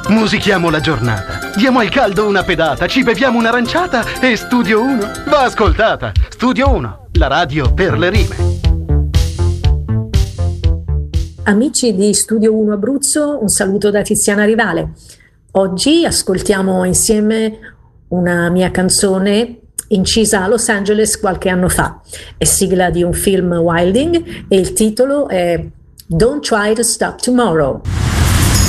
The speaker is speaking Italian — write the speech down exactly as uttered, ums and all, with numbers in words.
Musichiamo la giornata, diamo al caldo una pedata, ci beviamo un'aranciata e Studio uno va ascoltata. Studio uno, la radio per le rime. Amici di Studio uno Abruzzo, un saluto da Tiziana Rivale. Oggi ascoltiamo insieme una mia canzone incisa a Los Angeles qualche anno fa. È sigla di un film Wilding e il titolo è Don't Try to Stop Tomorrow.